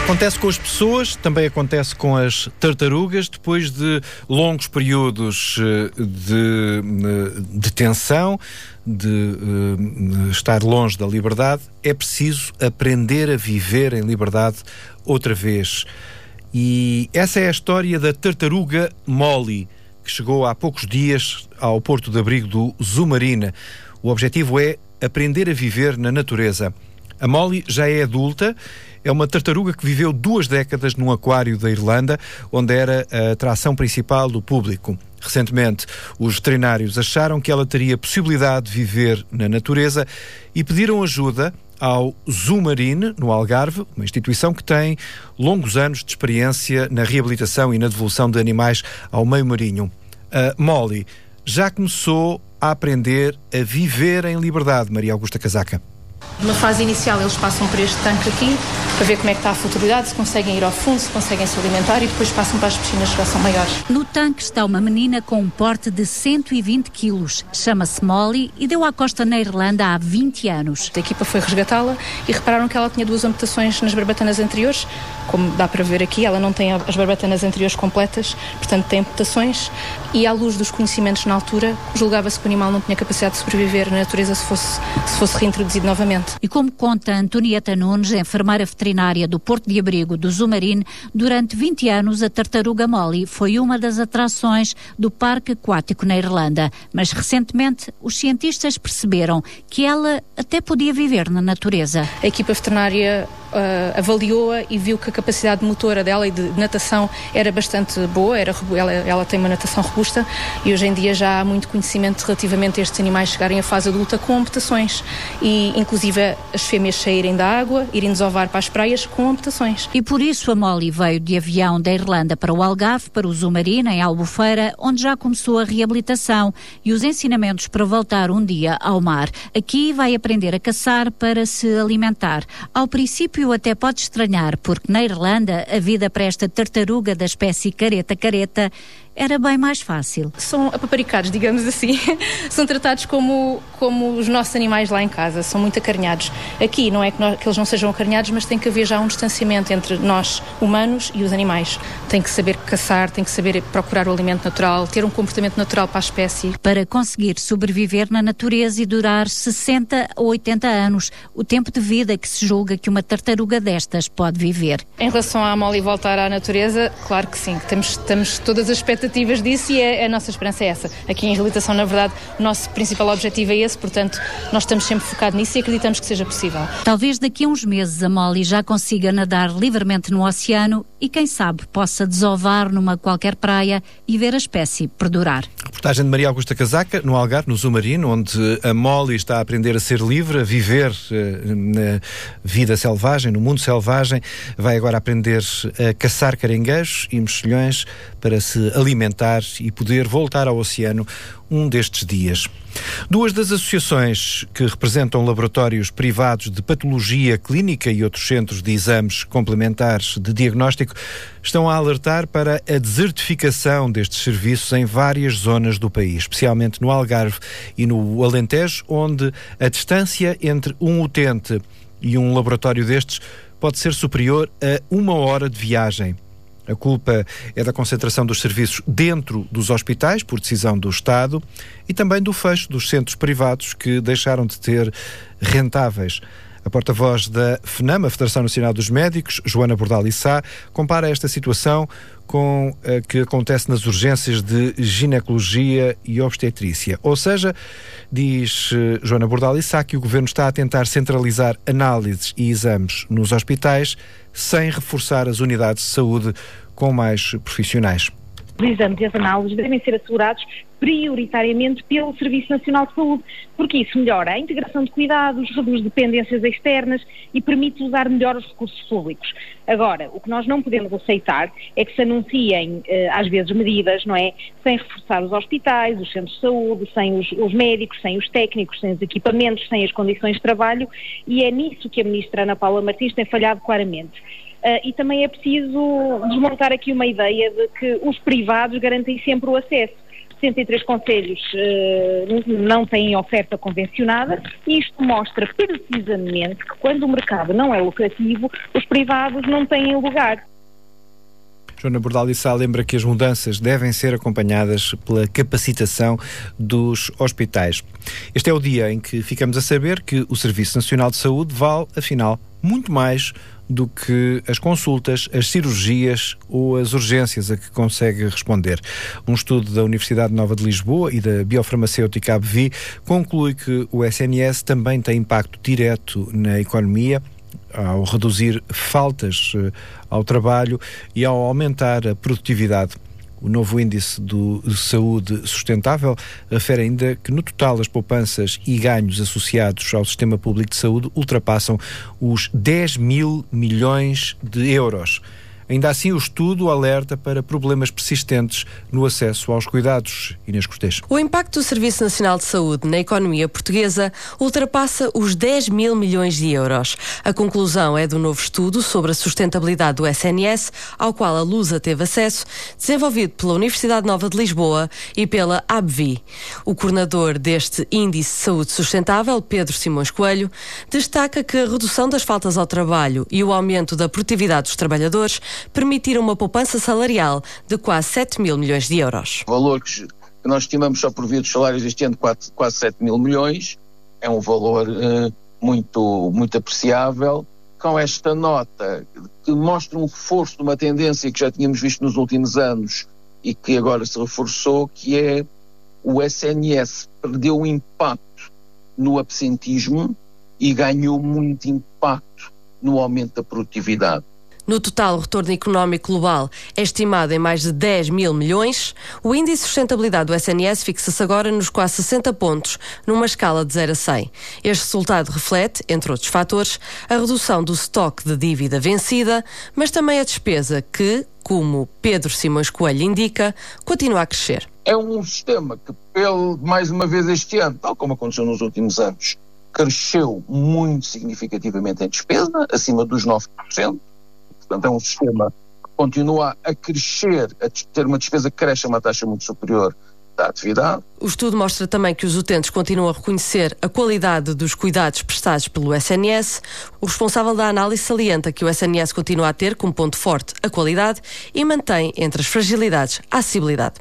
Acontece com as pessoas, também acontece com as tartarugas. Depois de longos períodos de detenção, de estar longe da liberdade, é preciso aprender a viver em liberdade outra vez. E essa é a história da tartaruga Molly, que chegou há poucos dias ao porto de abrigo do Zumarine. O objetivo é aprender a viver na natureza. A Molly já é adulta, é uma tartaruga que viveu 2 décadas num aquário da Irlanda, onde era a atração principal do público. Recentemente, os veterinários acharam que ela teria possibilidade de viver na natureza e pediram ajuda ao Zumarine, no Algarve, uma instituição que tem longos anos de experiência na reabilitação e na devolução de animais ao meio marinho. A Molly já começou a aprender a viver em liberdade, Maria Augusta Casaca. Na fase inicial eles passam por este tanque aqui para ver como é que está a futilidade, se conseguem ir ao fundo, se conseguem se alimentar, e depois passam para as piscinas que já são maiores. No tanque está uma menina com um porte de 120 quilos. Chama-se Molly e deu à costa na Irlanda há 20 anos. A equipa foi resgatá-la e repararam que ela tinha 2 amputações nas barbatanas anteriores. Como dá para ver aqui, ela não tem as barbatanas anteriores completas, portanto tem amputações, e à luz dos conhecimentos na altura, julgava-se que o animal não tinha capacidade de sobreviver na natureza se fosse reintroduzido novamente. E como conta Antonieta Nunes, enfermeira veterinária do Porto de Abrigo do Zumarine, durante 20 anos a tartaruga Molly foi uma das atrações do parque aquático na Irlanda. Mas recentemente os cientistas perceberam que ela até podia viver na natureza. A equipa veterinária avaliou-a e viu que a capacidade motora dela e de natação era bastante boa, ela tem uma natação robusta, e hoje em dia já há muito conhecimento relativamente a estes animais chegarem à fase adulta com amputações, e inclusive as fêmeas saírem da água, irem desovar para as praias com amputações. E por isso a Molly veio de avião da Irlanda para o Algarve, para o Zumarine, em Albufeira, onde já começou a reabilitação e os ensinamentos para voltar um dia ao mar. Aqui vai aprender a caçar para se alimentar. Ao princípio até pode estranhar, porque na Irlanda a vida para esta tartaruga da espécie careta-careta era bem mais fácil. São apaparicados, digamos assim. São tratados como os nossos animais lá em casa. São muito acarinhados. Aqui não é que eles não sejam acarinhados, mas tem que haver já um distanciamento entre nós, humanos, e os animais. Tem que saber caçar, tem que saber procurar o alimento natural, ter um comportamento natural para a espécie. Para conseguir sobreviver na natureza e durar 60 ou 80 anos, o tempo de vida que se julga que uma tartaruga destas pode viver. Em relação à Molly voltar à natureza, claro que sim. Temos todas as expectativas disso, e a nossa esperança é essa. Aqui em reabilitação, na verdade, o nosso principal objetivo é esse, portanto, nós estamos sempre focados nisso e acreditamos que seja possível. Talvez daqui a uns meses a Molly já consiga nadar livremente no oceano e, quem sabe, possa desovar numa qualquer praia e ver a espécie perdurar. Reportagem de Maria Augusta Casaca, no Algarve, no Zumarine, onde a Molly está a aprender a ser livre, a viver na vida selvagem, no mundo selvagem. Vai agora aprender a caçar caranguejos e mexilhões para se alimentar e poder voltar ao oceano um destes dias. 2 das associações que representam laboratórios privados de patologia clínica e outros centros de exames complementares de diagnóstico estão a alertar para a desertificação destes serviços em várias zonas do país, especialmente no Algarve e no Alentejo, onde a distância entre um utente e um laboratório destes pode ser superior a 1 hora de viagem. A culpa é da concentração dos serviços dentro dos hospitais, por decisão do Estado, e também do fecho dos centros privados que deixaram de ser rentáveis. A porta-voz da FNAM, a Federação Nacional dos Médicos, Joana Bordal Issá, compara esta situação com a que acontece nas urgências de ginecologia e obstetrícia. Ou seja, diz Joana Bordal Issá que o Governo está a tentar centralizar análises e exames nos hospitais sem reforçar as unidades de saúde com mais profissionais. Os exames e as análises devem ser assegurados prioritariamente pelo Serviço Nacional de Saúde, porque isso melhora a integração de cuidados, reduz dependências externas e permite usar melhor os recursos públicos. Agora, o que nós não podemos aceitar é que se anunciem, às vezes, medidas, não é? Sem reforçar os hospitais, os centros de saúde, sem os médicos, sem os técnicos, sem os equipamentos, sem as condições de trabalho, e é nisso que a Ministra Ana Paula Martins tem falhado claramente. E também é preciso desmontar aqui uma ideia de que os privados garantem sempre o acesso. 63 concelhos não têm oferta convencionada, e isto mostra precisamente que quando o mercado não é lucrativo, os privados não têm lugar. Joana Bordalissá lembra que as mudanças devem ser acompanhadas pela capacitação dos hospitais. Este é o dia em que ficamos a saber que o Serviço Nacional de Saúde vale, afinal, muito mais do que as consultas, as cirurgias ou as urgências a que consegue responder. Um estudo da Universidade Nova de Lisboa e da biofarmacêutica AbbVie conclui que o SNS também tem impacto direto na economia, ao reduzir faltas ao trabalho e ao aumentar a produtividade. O novo índice de saúde sustentável refere ainda que, no total, as poupanças e ganhos associados ao sistema público de saúde ultrapassam os 10 mil milhões de euros. Ainda assim, o estudo alerta para problemas persistentes no acesso aos cuidados. Inês Cortês. O impacto do Serviço Nacional de Saúde na economia portuguesa ultrapassa os 10 mil milhões de euros. A conclusão é do novo estudo sobre a sustentabilidade do SNS, ao qual a Lusa teve acesso, desenvolvido pela Universidade Nova de Lisboa e pela AbbVie. O coordenador deste Índice de Saúde Sustentável, Pedro Simões Coelho, destaca que a redução das faltas ao trabalho e o aumento da produtividade dos trabalhadores permitiram uma poupança salarial de quase 7 mil milhões de euros. O valor que nós estimamos só por via dos salários este ano, quase 7 mil milhões, é um valor muito apreciável. Com esta nota que mostra um reforço de uma tendência que já tínhamos visto nos últimos anos e que agora se reforçou, que é o SNS perdeu o impacto no absentismo e ganhou muito impacto no aumento da produtividade. No total, o retorno económico global é estimado em mais de 10 mil milhões. O índice de sustentabilidade do SNS fixa-se agora nos quase 60 pontos, numa escala de 0 a 100. Este resultado reflete, entre outros fatores, a redução do estoque de dívida vencida, mas também a despesa que, como Pedro Simões Coelho indica, continua a crescer. É um sistema que, mais uma vez este ano, tal como aconteceu nos últimos anos, cresceu muito significativamente em despesa, acima dos 9%. Portanto, é um sistema que continua a crescer, a ter uma despesa que cresce a uma taxa muito superior da atividade. O estudo mostra também que os utentes continuam a reconhecer a qualidade dos cuidados prestados pelo SNS. O responsável da análise salienta que o SNS continua a ter como ponto forte a qualidade e mantém entre as fragilidades a acessibilidade.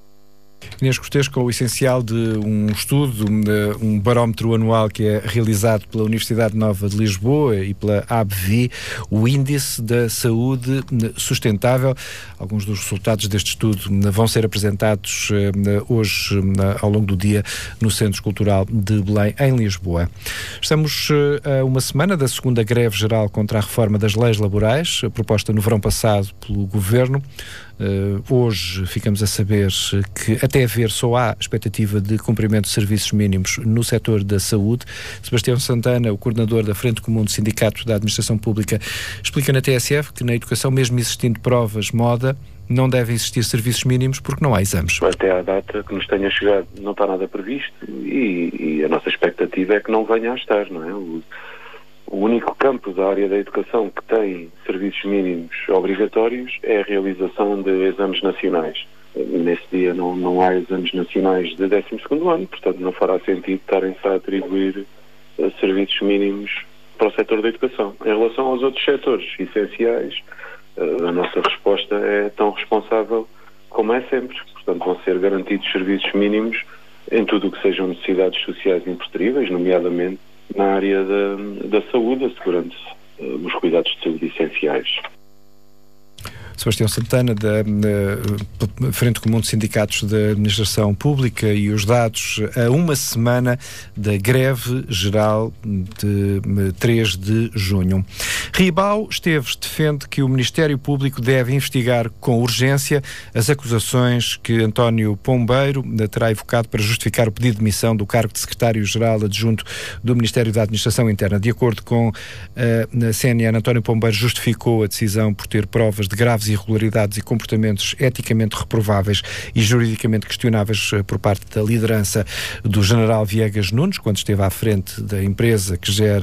Inês Cortês, com o essencial de um estudo, um barómetro anual que é realizado pela Universidade Nova de Lisboa e pela AbbVie, o Índice da Saúde Sustentável. Alguns dos resultados deste estudo vão ser apresentados hoje, ao longo do dia, no Centro Cultural de Belém, em Lisboa. Estamos a uma semana da segunda greve geral contra a reforma das leis laborais, proposta no verão passado pelo Governo. Hoje ficamos a saber que até haver só há expectativa de cumprimento de serviços mínimos no setor da saúde. Sebastião Santana, o coordenador da Frente Comum do Sindicato da Administração Pública, explica na TSF que na educação, mesmo existindo provas moda, não devem existir serviços mínimos porque não há exames. Até à data que nos tenha chegado não está nada previsto e a nossa expectativa é que não venha a estar, não é? O único campo da área da educação que tem serviços mínimos obrigatórios é a realização de exames nacionais. Nesse dia não há exames nacionais de 12º ano, portanto não fará sentido estarem-se a atribuir serviços mínimos para o setor da educação. Em relação aos outros setores essenciais, a nossa resposta é tão responsável como é sempre. Portanto, vão ser garantidos serviços mínimos em tudo o que sejam necessidades sociais imprescindíveis, nomeadamente na área da saúde, assegurando-se os cuidados de saúde essenciais. Sebastião Santana, da Frente Comum de Sindicatos da Administração Pública, e os dados a uma semana da greve geral de 3 de junho. Ribau Esteves defende que o Ministério Público deve investigar com urgência as acusações que António Pombeiro terá evocado para justificar o pedido de demissão do cargo de Secretário-Geral Adjunto do Ministério da Administração Interna. De acordo com a CNN, António Pombeiro justificou a decisão por ter provas de graves irregularidades e comportamentos eticamente reprováveis e juridicamente questionáveis por parte da liderança do general Viegas Nunes, quando esteve à frente da empresa que gera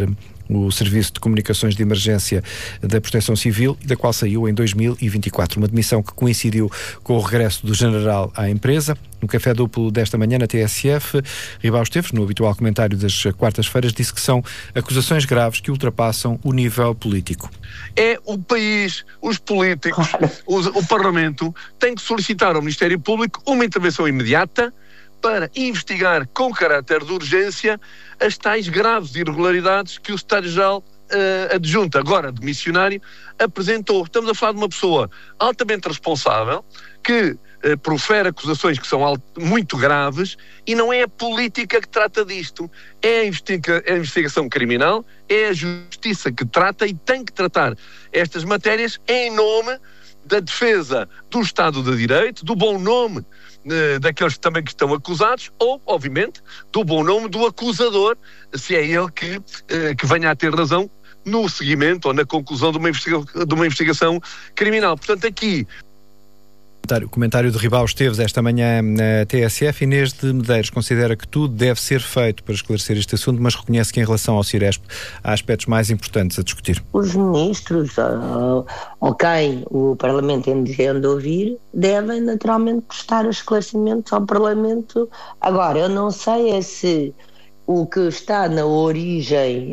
o Serviço de Comunicações de Emergência da Proteção Civil, da qual saiu em 2024. Uma demissão que coincidiu com o regresso do general à empresa. No Café Duplo desta manhã na TSF, Ribao Esteves, no habitual comentário das quartas-feiras, disse que são acusações graves que ultrapassam o nível político. É o país, os políticos, o Parlamento tem que solicitar ao Ministério Público uma intervenção imediata para investigar com caráter de urgência as tais graves irregularidades que o Secretário-Geral adjunto, agora de missionário, apresentou. Estamos a falar de uma pessoa altamente responsável que profere acusações que são muito graves, e não é a política que trata disto. É a investigação criminal, é a justiça que trata e tem que tratar estas matérias em nome da defesa do Estado de Direito, do bom nome daqueles também que estão acusados, ou, obviamente, do bom nome do acusador, se é ele que venha a ter razão no seguimento ou na conclusão de uma investigação criminal. Portanto, aqui... O comentário de Ribao Esteves esta manhã na TSF. Inês de Medeiros considera que tudo deve ser feito para esclarecer este assunto, mas reconhece que em relação ao Ciresp há aspectos mais importantes a discutir. Os ministros, ou quem o Parlamento entende ouvir, devem naturalmente prestar esclarecimentos ao Parlamento. Agora, eu não sei se o que está na origem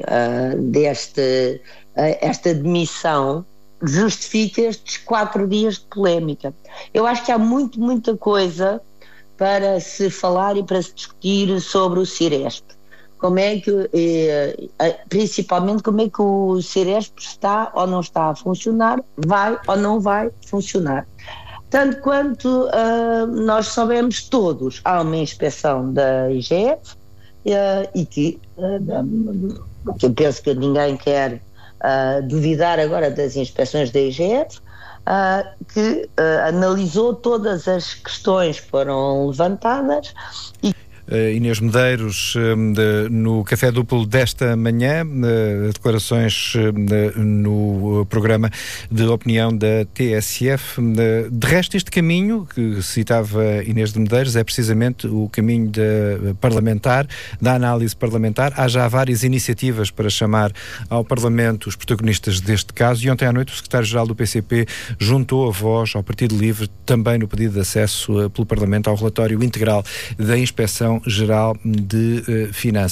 esta demissão justifica estes 4 dias de polémica. Eu acho que há muita coisa para se falar e para se discutir sobre o Ciresp. Como é que, principalmente, como é que o Ciresp está ou não está a funcionar, vai ou não vai funcionar. Tanto quanto nós sabemos todos, há uma inspeção da IGF e que eu penso que ninguém quer duvidar agora das inspeções da IGF, que analisou todas as questões que foram levantadas e Inês Medeiros, no Café Duplo desta manhã, declarações no programa de opinião da TSF. De resto, este caminho que citava Inês de Medeiros é precisamente o caminho parlamentar, da análise parlamentar. Há já várias iniciativas para chamar ao Parlamento os protagonistas deste caso, e ontem à noite o secretário-geral do PCP juntou a voz ao Partido Livre também no pedido de acesso pelo Parlamento ao relatório integral da Inspeção Geral de Finanças.